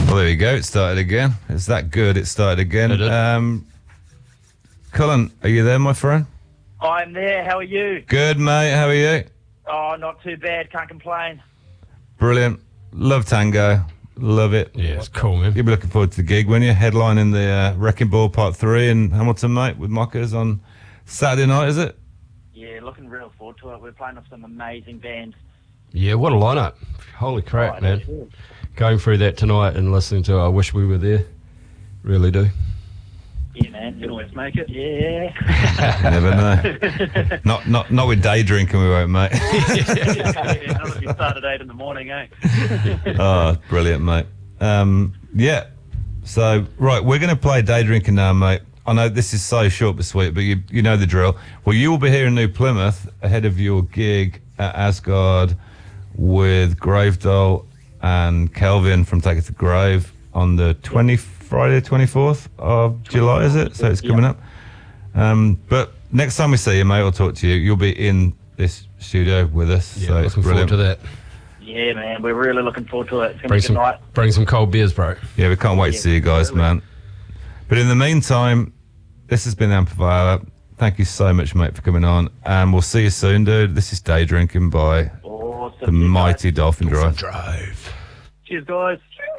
Well, there you go. It started again. It's that good. It started again. Colin, are you there, my friend? I'm there. How are you? Good, mate. How are you? Oh, not too bad. Can't complain. Brilliant. Love tango. Love it. Yeah, it's cool, man. You'll be looking forward to the gig when you're headlining the Wrecking Ball Part 3 in Hamilton, mate, with Mockers on Saturday night, is it? Yeah, looking real forward to it. We're playing with some amazing bands. Yeah, what a lineup. Holy crap, Oh, man. yeah. Going through that tonight and listening to I Wish We Were There. Really do. Yeah, man. Can always make it. Yeah. You never know. Not with day drinking, we won't, mate. Yeah, not if you start at 8 in the morning, eh? Oh, brilliant, mate. Yeah. So, right, we're going to play day drinking now, mate. I know this is so short but sweet, but you know the drill. Well, you will be here in New Plymouth ahead of your gig at Asgard with Gravedoll and Kelvin from Take It to Grave on the Friday 24th of July, is it? So it's coming up. But next time we see you, mate, I'll talk to you. You'll be in this studio with us. Yeah, so it's looking forward brilliant. to that. Yeah, man. We're really looking forward to it. It's going to be a good night. Bring some cold beers, bro. Yeah, we can't wait to see you guys, man. But in the meantime, this has been Amplifier. Thank you so much, mate, for coming on. And we'll see you soon, dude. This is Day Drinking by Awesome. the mighty Dolphin Drive. Drive. Cheers, guys.